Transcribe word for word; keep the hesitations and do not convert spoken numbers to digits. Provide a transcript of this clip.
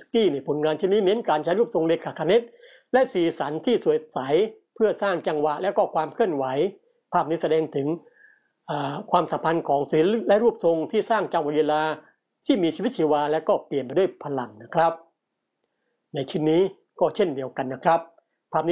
กี้ในผลงานชิ้นนี้เน้นการใช้รูปทรงเรขาคณิตและสีสันที่สวยใสเพื่อสร้างจังหวะและก็ความเคลื่อนไหวภาพนี้แสดงถึงความสัมพันธ์ของสีและรูปทรงที่สร้างจังหวะเวลาที่มีชีวิตชีวาและก็เปลี่ยนไปด้วยพลังนะครับในชิ้นนี้ก็เช่นเดียวกันนะครับ